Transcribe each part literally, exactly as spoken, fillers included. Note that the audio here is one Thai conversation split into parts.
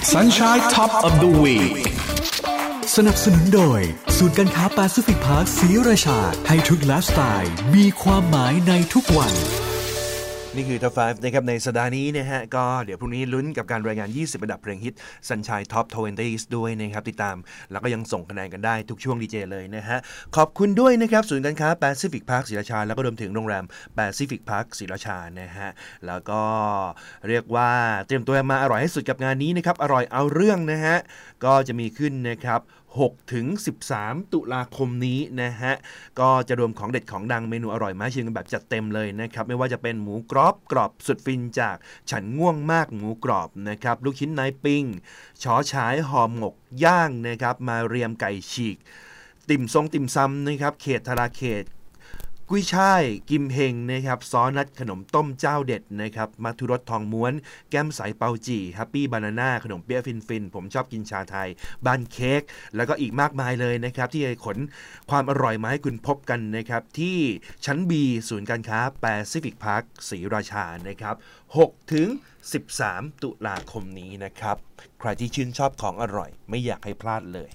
Sunshine Top of the Week สนับสนุนโดยศูนย์การค้าแปซิฟิกพาร์คศรีราชาให้ทุกไลฟ์สไตล์มีความหมายในทุกวันนี่คือ Top ไฟว์ นะครับในสัปดาห์นี้นะฮะก็เดี๋ยวพรุ่งนี้ลุ้นกับการรายงานยี่สิบอันดับเพลงฮิต Sunshine Top ยี่สิบ ด้วยนะครับติดตามแล้วก็ยังส่งคะแนนกันได้ทุกช่วงดีเจเลยนะฮะขอบคุณด้วยนะครับศูนย์การค้า Pacific Park ศรีราชาแล้วก็รวมถึงโรงแรม Pacific Park ศรีราชานะฮะแล้วก็เรียกว่าเตรียมตัวมาอร่อยให้สุดกับงานนี้นะครับอร่อยเอาเรื่องนะฮะก็จะมีขึ้นนะครับหกถึงสิบสามตุลาคมนี้นะฮะก็จะรวมของเด็ดของดังเมนูอร่อยมาให้ชิมกันแบบจัดเต็มเลยนะครับไม่ว่าจะเป็นหมูกรอบกรอบสุดฟินจากฉันง่วงมากหมูกรอบนะครับลูกชิ้นนายปิ้งชอฉายห่อหมกย่างนะครับมาเรียมไก่ฉีกติ่มซงติ่มซำนะครับเขตธราเขตกุ้ยช่ายกิมเฮงนะครับซอนัทขนมต้มเจ้าเด็ดนะครับมัทุรสทองม้วนแก้มใสเปาจี่แฮปปี้บานาน่าขนมเปี๊ยะฟินฟินผมชอบกินชาไทยบ้านเค้กแล้วก็อีกมากมายเลยนะครับที่จะขนความอร่อยมาให้คุณพบกันนะครับที่ชั้น B ศูนย์การค้า Pacific Park ศรีราชานะครับหกถึงสิบสามตุลาคมนี้นะครับใครที่ชื่นชอบของอร่อยไม่อยากให้พลาดเลย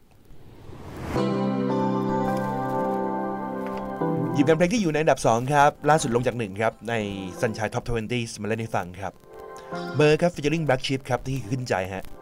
หยิบกันเพลงที่อยู่ในอันดับสองครับล่าสุดลงจากหนึ่งครับใน Sunshine Top ยี่สิบมาเล่นให้ฟังครับเบอร์ครับ featuring Black Sheep ครับที่ขึ้นใจฮะ